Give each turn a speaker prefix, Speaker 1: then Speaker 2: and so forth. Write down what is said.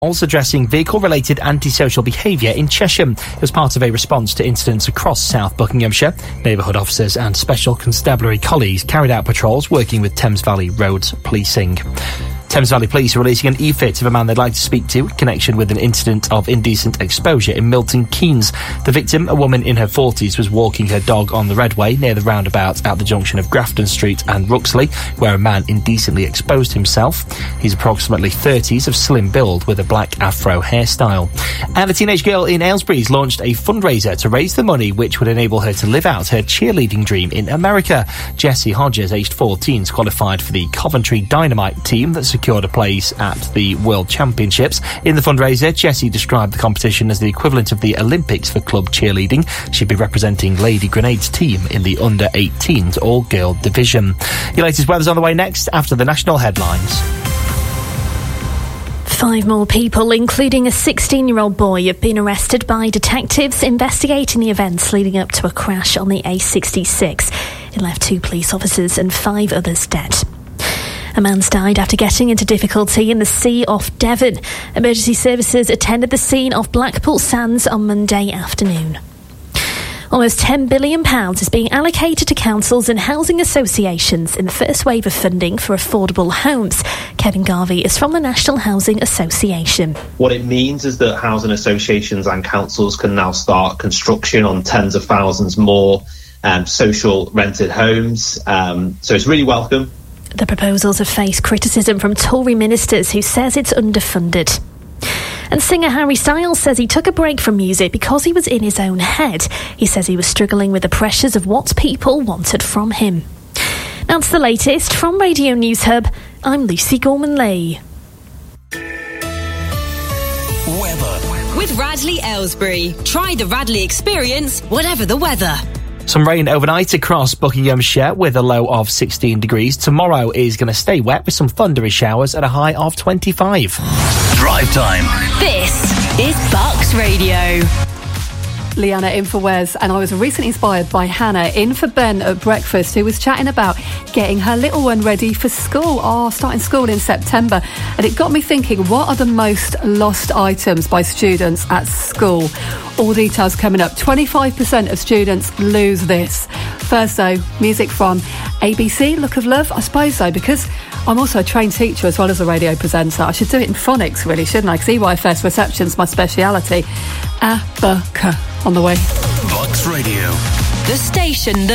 Speaker 1: also addressing vehicle-related antisocial behaviour in Cheshire. It was part of a response to incidents across South Buckinghamshire. Neighbourhood officers and special constabulary colleagues carried out patrols working with Thames Valley Roads Policing. Thames Valley Police are releasing an e-fit of a man they'd like to speak to in connection with an incident of indecent exposure in Milton Keynes. The victim, a woman in her 40s, was walking her dog on the Redway near the roundabout at the junction of Grafton Street and Ruxley, where a man indecently exposed himself. He's approximately 30s, of slim build, with a black afro hairstyle. And a teenage girl in Aylesbury's launched a fundraiser to raise the money which would enable her to live out her cheerleading dream in America. Jessie Hodges, aged 14, qualified for the Coventry Dynamite team that secured a place at the World Championships. In the fundraiser, Jessie described the competition as the equivalent of the Olympics for club cheerleading. She'd be representing Lady Grenades team in the under-18s all-girl division. Your latest weather's on the way next after the national headlines.
Speaker 2: 5 more people, including a 16-year-old boy, have been arrested by detectives investigating the events leading up to a crash on the A66. It left 2 police officers and 5 others dead. A man's died after getting into difficulty in the sea off Devon. Emergency services attended the scene off Blackpool Sands on Monday afternoon. Almost £10 billion is being allocated to councils and housing associations in the first wave of funding for affordable homes. Kevin Garvey is from the National Housing Association.
Speaker 3: What it means is that housing associations and councils can now start construction on tens of thousands more social rented homes. So it's really welcome.
Speaker 2: The proposals have faced criticism from Tory ministers who says it's underfunded. And singer Harry Styles says he took a break from music because he was in his own head. He says he was struggling with the pressures of what people wanted from him. That's the latest from Radio News Hub. I'm Lucy Gorman-Lee.
Speaker 4: Weather. With Radley Aylesbury. Try the Radley experience, whatever the weather.
Speaker 1: Some rain overnight across Buckinghamshire with a low of 16 degrees. Tomorrow is going to stay wet with some thundery showers at a high of 25.
Speaker 5: Drive time.
Speaker 4: This is Bucks Radio.
Speaker 6: Leanna in for Wes, and I was recently inspired by Hannah in for Ben at breakfast, who was chatting about getting her little one ready for school, starting school in September. And it got me thinking, what are the most lost items by students at school? All details coming up. 25% of students lose this. First though, music from ABC, Look of Love. I suppose so, because I'm also a trained teacher as well as a radio presenter. I should do it in phonics, really, shouldn't I? Because EYFS reception's my speciality. Abaca on the way.
Speaker 5: Bucks Radio.
Speaker 4: The station that